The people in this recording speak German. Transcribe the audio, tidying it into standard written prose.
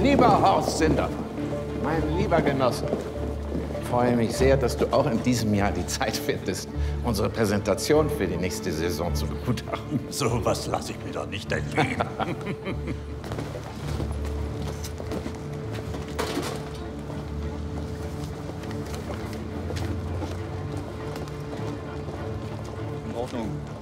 Lieber Horst Sindermann, mein lieber Genosse, ich freue mich sehr, dass du auch in diesem Jahr die Zeit findest, unsere Präsentation für die nächste Saison zu begutachten. So was lasse ich mir doch nicht entgehen. In Ordnung.